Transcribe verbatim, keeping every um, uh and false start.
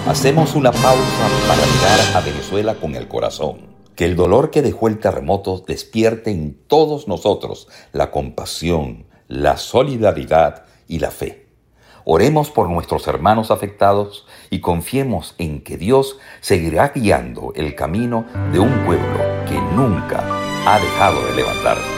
Hacemos una pausa para mirar a Venezuela con el corazón. Que el dolor que dejó el terremoto despierte en todos nosotros la compasión, la solidaridad y la fe. Oremos por nuestros hermanos afectados y confiemos en que Dios seguirá guiando el camino de un pueblo que nunca ha dejado de levantarse.